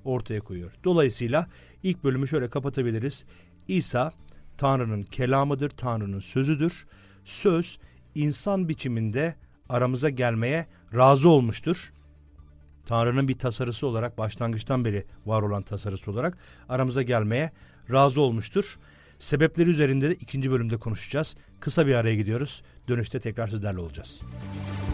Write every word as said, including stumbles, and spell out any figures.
ortaya koyuyor. Dolayısıyla ilk bölümü şöyle kapatabiliriz. İsa Tanrı'nın kelamıdır, Tanrı'nın sözüdür. Söz insan biçiminde aramıza gelmeye razı olmuştur. Tanrı'nın bir tasarısı olarak, başlangıçtan beri var olan tasarısı olarak aramıza gelmeye razı olmuştur. Sebepleri üzerinde de ikinci bölümde konuşacağız. Kısa bir araya gidiyoruz. Dönüşte tekrar sizlerle olacağız.